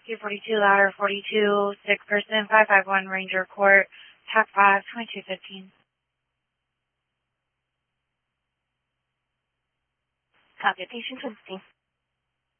242 ladder 42, 6 person, 551 Ranger Court, TAC 5, 2215. Copy, patient 20.